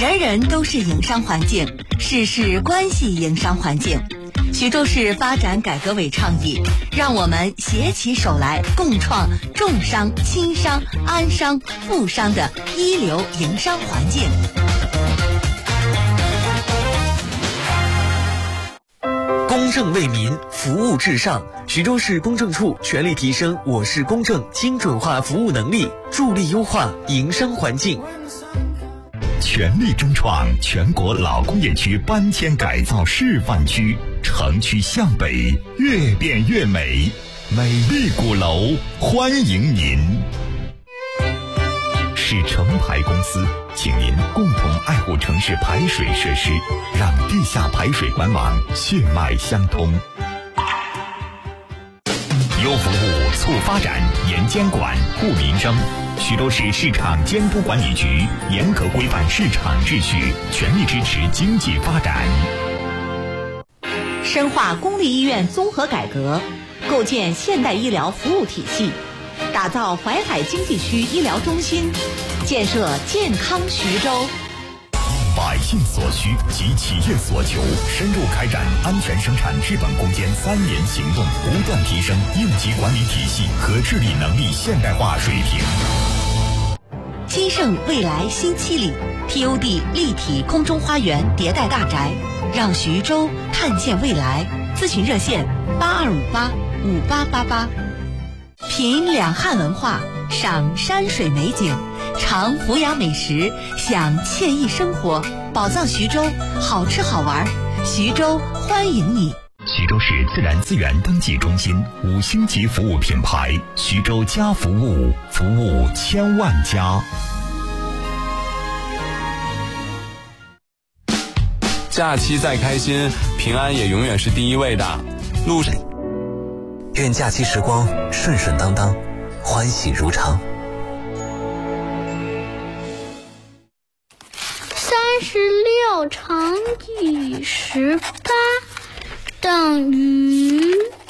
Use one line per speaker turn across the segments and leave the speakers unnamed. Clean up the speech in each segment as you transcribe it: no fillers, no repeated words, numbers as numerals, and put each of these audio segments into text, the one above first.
人人都是营商环境，事事关系营商环境。徐州市发展改革委倡议，让我们携起手来，共创重商、轻商、安商、富商的一流营商环境。
公正为民，服务至上。徐州市公证处全力提升我市公证精准化服务能力，助力优化营商环境。
全力争创全国老工业区搬迁改造示范区，城区向北，越变越美，美丽鼓楼欢迎您。市城排公司请您共同爱护城市排水设施，让地下排水管网血脉相通。优服务促发展，严监管护民生。徐州市市场监督管理局严格规范市场秩序，全力支持经济发展。
深化公立医院综合改革，构建现代医疗服务体系，打造淮海经济区医疗中心，建设健康徐州。
百姓所需及企业所求，深入开展安全生产治本攻坚3年行动，不断提升应急管理体系和治理能力现代化水平。
金盛未来新7里 TOD 立体空中花园迭代大宅，让徐州看见未来。咨询热线82585888。品两汉文化，赏山水美景，尝阜雅美食，享惬意生活，宝藏徐州，好吃好玩，徐州欢迎你。
徐州市自然资源登记中心5星级服务品牌，徐州家服务，服务千万家。
假期再开心，平安也永远是第一位的。路上，
愿假期时光顺顺当当，欢喜如常。
36乘以18等于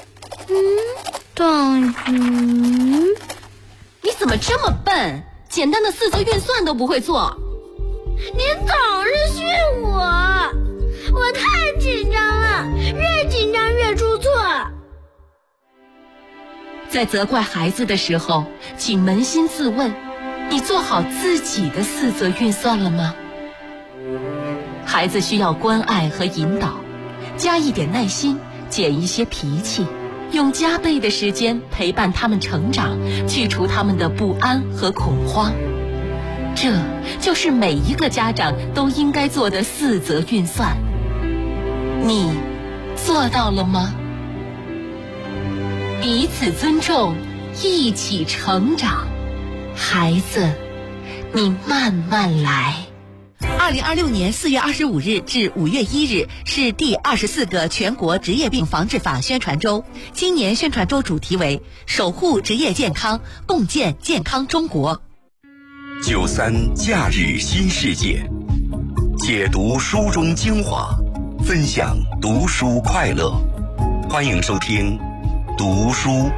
你怎么这么笨？简单的4则运算都不会做。
您总是训我太紧张了，越紧张越出错。
在责怪孩子的时候，请扪心自问，你做好自己的4则运算了吗？孩子需要关爱和引导，加一点耐心，减一些脾气，用加倍的时间陪伴他们成长，去除他们的不安和恐慌。这就是每一个家长都应该做的4则运算。你做到了吗？彼此尊重，一起成长。孩子，你慢慢来。
2026年4月25日至5月1日是第24个全国职业病防治法宣传周。今年宣传周主题为守护职业健康，共建健康中国。
93假日新世界，解读书中精华，分享读书快乐。欢迎收听读书。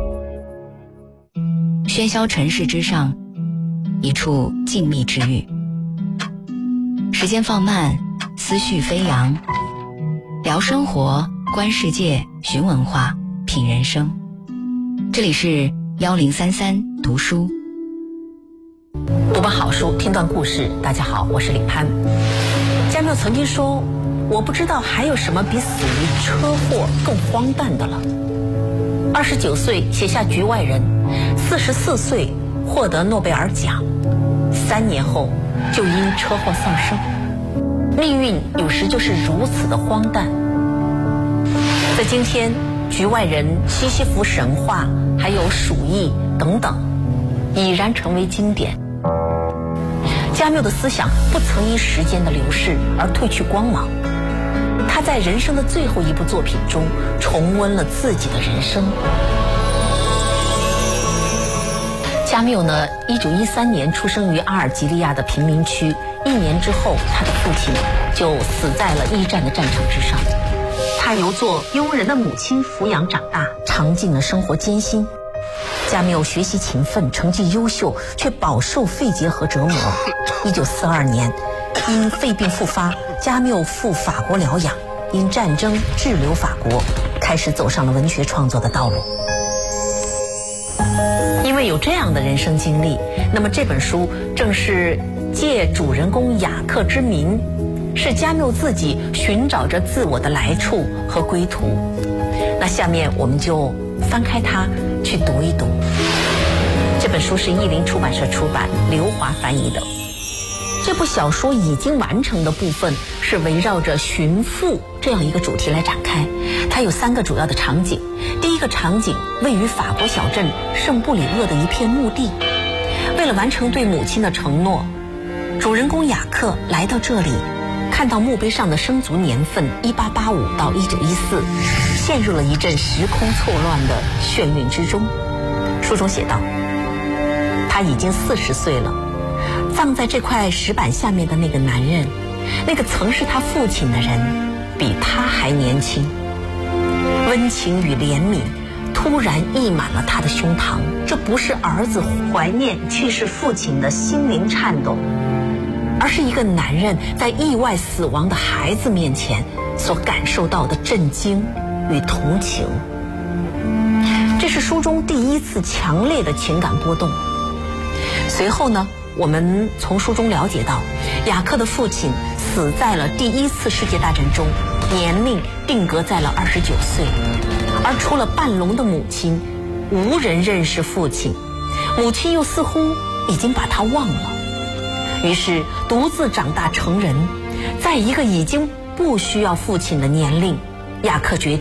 喧嚣尘世之上，一处静谧之域。时间放慢，思绪飞扬，聊生活，观世界，寻文化，品人生。这里是1033读书。
读本好书，听段故事。大家好，我是李潘。加缪曾经说，我不知道还有什么比死于车祸更荒诞的了。29岁写下《局外人》，44岁获得诺贝尔奖，3年后就因车祸丧生。命运有时就是如此的荒诞。在今天，《局外人》、西西弗神话，还有《鼠疫》等等，已然成为经典。加缪的思想不曾因时间的流逝而褪去光芒，他在人生的最后一部作品中重温了自己的人生。加缪呢，1913年出生于阿尔及利亚的贫民区，1年之后，他的父亲就死在了1战的战场之上。他由做佣人的母亲抚养长大，尝尽了生活艰辛。加缪学习勤奋，成绩优秀，却饱受肺结核折磨。1942年， 因肺病复发，加缪赴法国疗养，因战争滞留法国，开始走上了文学创作的道路。因为有这样的人生经历，那么这本书正是借主人公雅克之名，是加缪自己寻找着自我的来处和归途。那下面我们就翻开它去读一读。这本书是译林出版社出版，刘华翻译的。这部小说已经完成的部分是围绕着寻父这样一个主题来展开，它有3个主要的场景。第一个场景位于法国小镇圣布里厄的一片墓地，为了完成对母亲的承诺，主人公雅克来到这里，看到墓碑上的生卒年份1885到1914，陷入了一阵时空错乱的眩晕之中。书中写道，他已经40岁了，葬在这块石板下面的那个男人，那个曾是他父亲的人，比他还年轻。温情与怜悯突然溢满了他的胸膛，这不是儿子怀念去世父亲的心灵颤动，而是一个男人在意外死亡的孩子面前所感受到的震惊与同情。这是书中第一次强烈的情感波动。随后呢，我们从书中了解到，雅克的父亲死在了第1次世界大战中，年龄定格在了29岁，而除了半聋的母亲，无人认识父亲，母亲又似乎已经把他忘了。于是独自长大成人，在一个已经不需要父亲的年龄，雅克决定